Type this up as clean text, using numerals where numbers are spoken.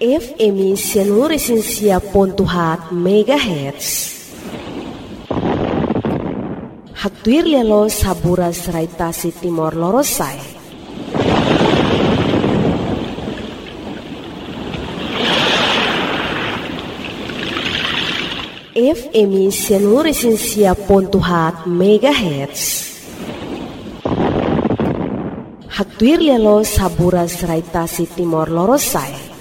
FM seluruh Resensia Pontuhat Megahertz. Haktuir lelo sabura seraitasi Timor Lorosai. FM seluruh Resensia Pontuhat Megahertz. Haktuir lelo sabura seraitasi Timor Lorosai.